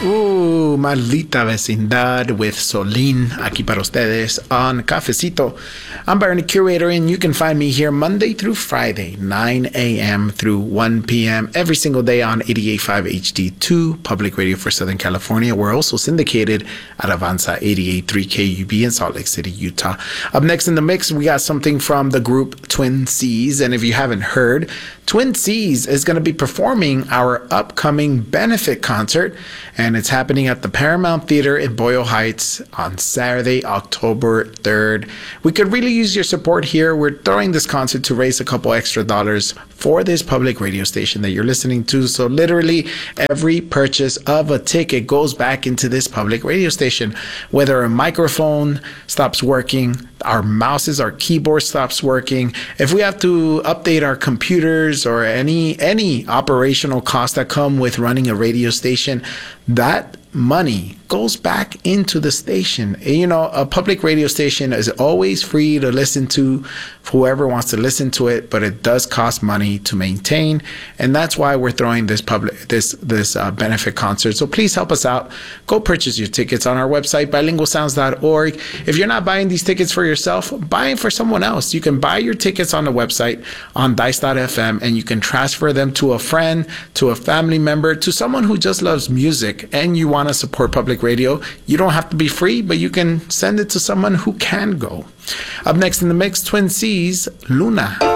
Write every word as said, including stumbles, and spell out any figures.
Uh, maldita vecindad with Solín aquí para ustedes on Cafecito. I'm Bernie Curator, and you can find me here Monday through Friday, nine a.m. through one p.m. every single day on eighty-eight point five H D two, Public Radio for Southern California. We're also syndicated at Avanza eighty-eight point three K U B in Salt Lake City, Utah. Up next in the mix, we got something from the group Twin Seas, and if you haven't heard, Twin Seas is going to be performing our upcoming benefit concert, and it's happening at the Paramount Theater in Boyle Heights on Saturday, October third. We could really use your support here. We're throwing this concert to raise a couple extra dollars for this public radio station that you're listening to. So literally every purchase of a ticket goes back into this public radio station. Whether a microphone stops working, our mouses, our keyboard stops working, if we have to update our computers or any any operational costs that come with running a radio station, that money goes back into the station. You know, a public radio station is always free to listen to whoever wants to listen to it, but it does cost money to maintain, and that's why we're throwing this public this this uh, benefit concert. So please help us out. Go purchase your tickets on our website, bilingual sounds dot org. If you're not buying these tickets for yourself, buy them for someone else. You can buy your tickets on the website on dice dot f m, and you can transfer them to a friend, to a family member, to someone who just loves music and you want to support public radio. You don't have to be free, but you can send it to someone who can go. Up next in the mix, Twin Seas, Luna.